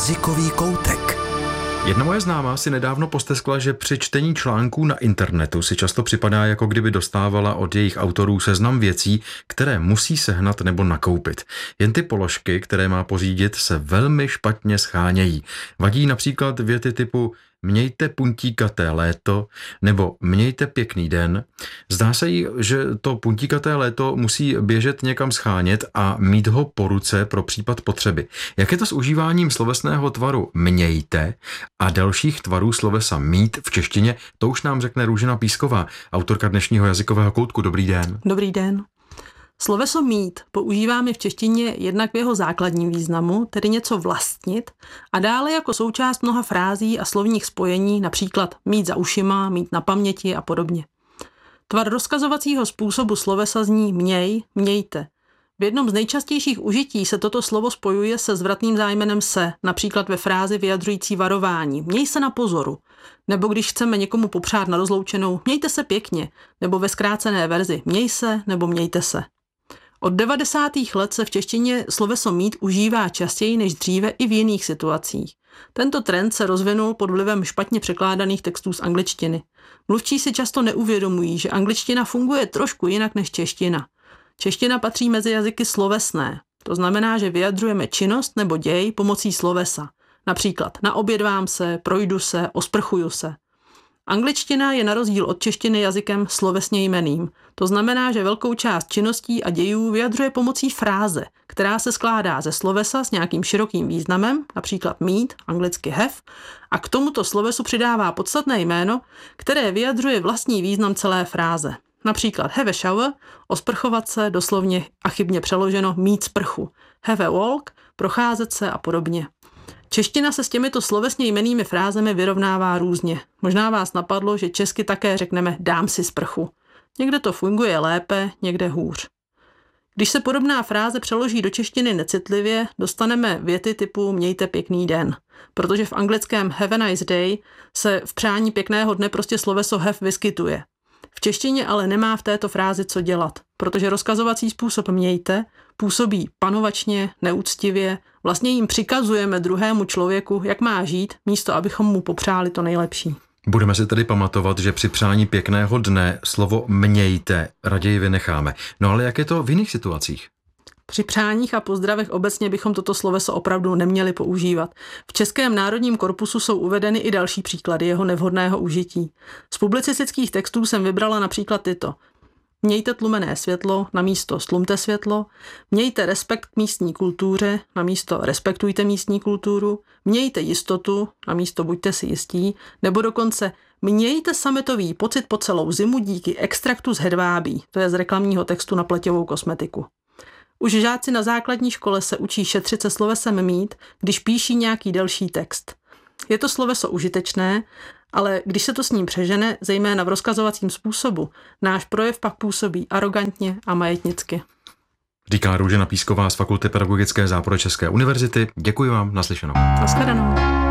Jazykový koutek. Jedna moje známá si nedávno posteskla, že při čtení článků na internetu si často připadá, jako kdyby dostávala od jejich autorů seznam věcí, které musí sehnat nebo nakoupit. Jen ty položky, které má pořídit, se velmi špatně schánějí. Vadí například věty typu mějte puntíkaté léto nebo mějte pěkný den. Zdá se jí, že to puntíkaté léto musí běžet někam schánět a mít ho po ruce pro případ potřeby. Jak je to s užíváním slovesného tvaru mějte a dalších tvarů slovesa mít v češtině, to už nám řekne Růžena Písková, autorka dnešního jazykového koutku. Dobrý den. Dobrý den. Sloveso mít používáme v češtině jednak v jeho základním významu, tedy něco vlastnit, a dále jako součást mnoha frází a slovních spojení, například mít za ušima, mít na paměti a podobně. Tvar rozkazovacího způsobu slovesa zní měj, mějte. V jednom z nejčastějších užití se toto slovo spojuje se zvratným zájmenem se, například ve frázi vyjadřující varování měj se na pozoru, nebo když chceme někomu popřát na rozloučenou mějte se pěkně, nebo ve zkrácené verzi měj se nebo mějte se. Od 90. let se v češtině sloveso mít užívá častěji než dříve i v jiných situacích. Tento trend se rozvinul pod vlivem špatně překládaných textů z angličtiny. Mluvčí si často neuvědomují, že angličtina funguje trošku jinak než čeština. Čeština patří mezi jazyky slovesné. To znamená, že vyjadřujeme činnost nebo děj pomocí slovesa. Například naobědvám se, projdu se, osprchuju se. Angličtina je na rozdíl od češtiny jazykem slovesně jmenným. To znamená, že velkou část činností a dějů vyjadřuje pomocí fráze, která se skládá ze slovesa s nějakým širokým významem, například mít, anglicky have, a k tomuto slovesu přidává podstatné jméno, které vyjadřuje vlastní význam celé fráze. Například have a shower, osprchovat se, doslovně a chybně přeloženo mít sprchu, have a walk, procházet se a podobně. Čeština se s těmito slovesně jmennými frázemi vyrovnává různě. Možná vás napadlo, že česky také řekneme dám si sprchu. Někde to funguje lépe, někde hůř. Když se podobná fráze přeloží do češtiny necitlivě, dostaneme věty typu mějte pěkný den. Protože v anglickém have a nice day se v přání pěkného dne prostě sloveso have vyskytuje. V češtině ale nemá v této frázi co dělat, protože rozkazovací způsob mějte působí panovačně, neúctivě, vlastně jim přikazujeme druhému člověku, jak má žít, místo abychom mu popřáli to nejlepší. Budeme si tedy pamatovat, že při přání pěkného dne slovo mějte raději vynecháme. No ale jak je to v jiných situacích? Při přáních a pozdravech obecně bychom toto sloveso opravdu neměli používat. V Českém národním korpusu jsou uvedeny i další příklady jeho nevhodného užití. Z publicistických textů jsem vybrala například tyto. Mějte tlumené světlo namísto stlumte světlo, mějte respekt k místní kultuře namísto respektujte místní kulturu, mějte jistotu namísto buďte si jistí, nebo dokonce mějte sametový pocit po celou zimu díky extraktu z hedvábí, to je z reklamního textu na pleťovou kosmetiku. Už žáci na základní škole se učí šetřit se slovesem mít, když píší nějaký delší text. Je to sloveso užitečné, ale když se to s ním přežene, zejména v rozkazovacím způsobu, náš projev pak působí arogantně a majetnicky. Říká Růžena Písková z Fakulty pedagogické Západočeské univerzity. Děkuji vám, naslyšenou. Nashledanou.